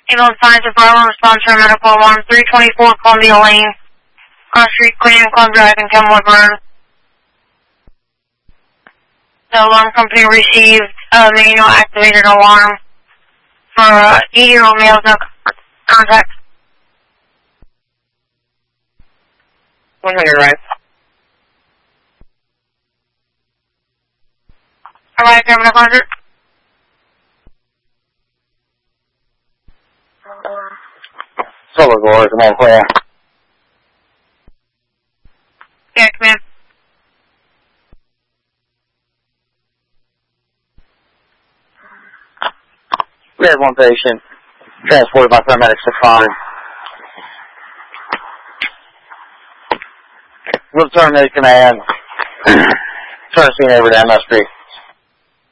Ambulance signs of Bravo response from medical alarm 324 Columbia Lane. On street cleaning Club Drive in Kenwood Road. The alarm company received a manual activated alarm for 80-year-old male, no contact. 100 right. Alright, Terminal 100. Solar Gore, come on, clear. Yeah, command. We have one patient transported by paramedics to 5. We'll terminate command. Turn scene over to MSP.